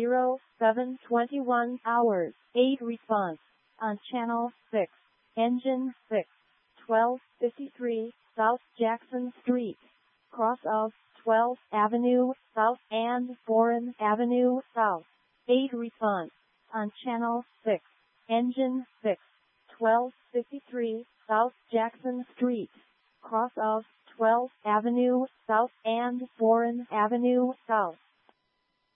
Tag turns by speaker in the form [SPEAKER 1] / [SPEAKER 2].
[SPEAKER 1] 0721 hours, 8 response. On channel 6, engine 6, 1253, South Jackson Street, cross of 12th Avenue South and Boren Avenue South, 8 response. On channel 6, engine 6, 1253, South Jackson Street, cross of 12th Avenue South and Boren Avenue South.